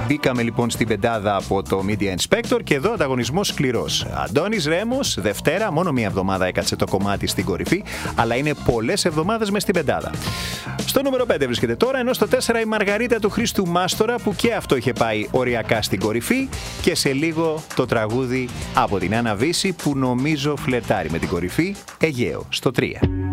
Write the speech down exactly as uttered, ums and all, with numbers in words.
Μπήκαμε λοιπόν στην πεντάδα από το Media Inspector και εδώ ανταγωνισμός σκληρός. Αντώνης Ρέμος, Δευτέρα, μόνο μία εβδομάδα έκατσε το κομμάτι στην κορυφή, αλλά είναι πολλές εβδομάδες μες στην πεντάδα. Στο νούμερο πέντε βρίσκεται τώρα, ενώ στο τέσσερα η Μαργαρίτα του Χρήστου Μάστορα, που και αυτό είχε πάει οριακά στην κορυφή, και σε λίγο το τραγούδι από την Άννα Βύση που νομίζω φλερτάρει με την κορυφή, Αιγαίο, στο τρία.